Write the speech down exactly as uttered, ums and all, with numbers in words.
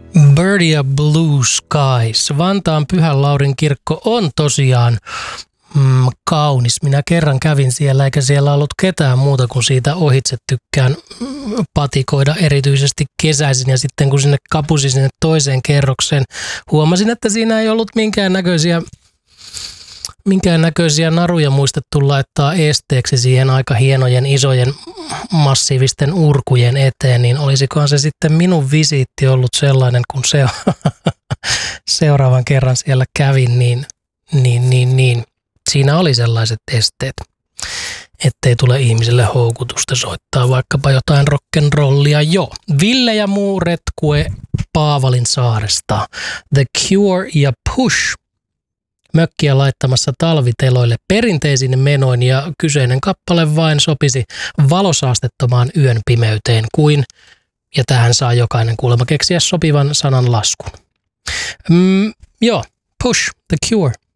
Birdia Blue Skies. Vantaan Pyhän Laurin kirkko on tosiaan mm, kaunis. Minä kerran kävin siellä, eikä siellä ollut ketään muuta kuin siitä ohitse tykkään patikoida erityisesti kesäisin. Ja sitten kun sinne kapusin sinne toiseen kerrokseen, huomasin, että siinä ei ollut minkään näköisiä minkään näköisiä naruja muistettu laittaa esteeksi siihen aika hienojen, isojen, massiivisten urkujen eteen, niin olisikohan se sitten minun visiitti ollut sellainen, kun se seuraavan kerran siellä kävin, niin, niin, niin, niin siinä oli sellaiset esteet, ettei tule ihmisille houkutusta soittaa vaikkapa jotain rock'n'rollia. Jo, Ville ja muu retkue Paavalin saaresta, The Cure ja Push. Mökkiä laittamassa talviteloille perinteisin menoin ja kyseinen kappale vain sopisi valosaastettomaan yön pimeyteen kuin, ja tähän saa jokainen kuulemma keksiä sopivan sanan laskun. Mm, joo, Push, The Cure.